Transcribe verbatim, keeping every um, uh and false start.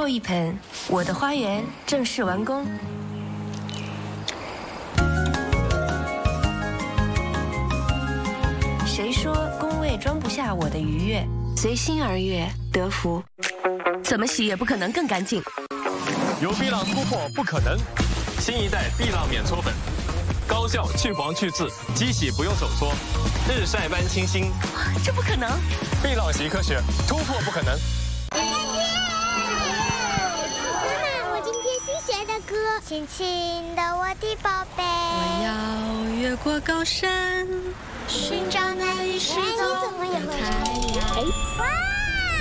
后一盆，我的花园正式完工。谁说工位装不下我的愉悦？随心而悦，得福。怎么洗也不可能更干净。 有碧浪突破不可能，新一代碧浪免搓粉，高效去黄去渍，机洗不用手搓，日晒般清新。 这不可能！ 碧浪洗科学，突破不可能。 妈妈，我今天新学的歌，亲亲的我的宝贝。 我要越过高山，寻找那已失踪的太阳。 哇！